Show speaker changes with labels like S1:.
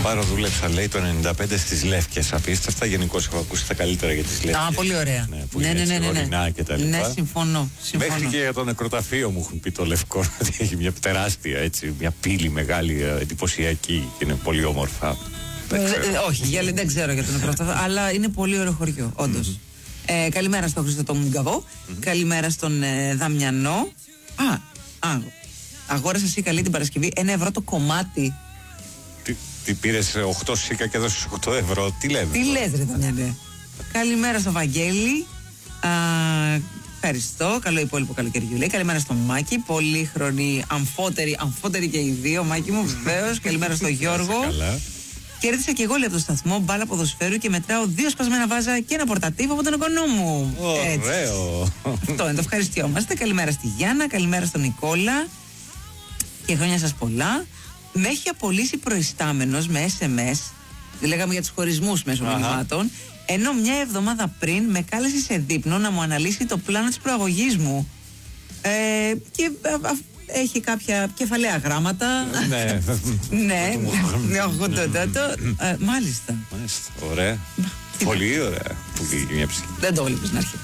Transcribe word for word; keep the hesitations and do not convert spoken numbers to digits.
S1: Πάρο, δούλεψα λέει το ενενήντα πέντε στις Λεύκες. Απίστευτα, γενικώς έχω ακούσει τα καλύτερα για τις Λεύκες.
S2: Α, πολύ ωραία.
S1: Ναι, που
S2: ναι,
S1: είναι
S2: ναι, ναι, ναι,
S1: ορεινά και τα λοιπά.
S2: Ναι, συμφωνώ, συμφωνώ.
S1: Μέχρι και για το νεκροταφείο μου έχουν πει το Λευκό ότι έχει μια τεράστια έτσι, μια πύλη μεγάλη, εντυπωσιακή και είναι πολύ όμορφα.
S2: Ε, ε, όχι, για, δεν ξέρω για το νεκροταφείο, αλλά είναι πολύ ωραίο χωριό, όντως. Mm-hmm. Ε, καλημέρα στον Χρήστο τον Μουγκαβό. Mm-hmm. Καλημέρα στον ε, Δαμιανό. Α, α, αγόρασα εσύ καλή την Παρασκευή ένα ευρώ το κομμάτι.
S1: Τι, τι πήρες οκτώ σίκα και έδωσες οκτώ ευρώ, τι λέμε.
S2: Τι λες ρε Δαμιανέ. Καλημέρα στον Βαγγέλη. Α, ευχαριστώ. Καλό υπόλοιπο καλοκαιριού λέει. Καλημέρα στον Μάκη. Πολύχρονη, αμφότερη, αμφότερη και οι δύο. Μάκη μου, βεβαίως. Καλημέρα στον Γιώργο. Κέρδισα και εγώ λέει από το σταθμό μπάλα ποδοσφαίρου και μετράω δύο σπασμένα βάζα και ένα πορτατίβ από τον εγγονό μου.
S1: Ωραίο.
S2: Αυτό είναι, το ευχαριστιόμαστε. Καλημέρα στη Γιάννα, καλημέρα στον Νικόλα. Και χρόνια σας πολλά. Με έχει απολύσει προϊστάμενος με ες εμ ες. Λέγαμε για τους χωρισμούς μέσω μηνυμάτων. Ενώ μια εβδομάδα πριν με κάλεσε σε δείπνο να μου αναλύσει το πλάνο της προαγωγής μου. Ε, και α, α, έχει κάποια κεφαλαία γράμματα.
S1: Ναι.
S2: Ναι. Μάλιστα.
S1: Μάλιστα. Ωραία. Πολύ ωραία. Που πήγε μια ψυχή.
S2: Δεν το βλέπεις να έρχεται.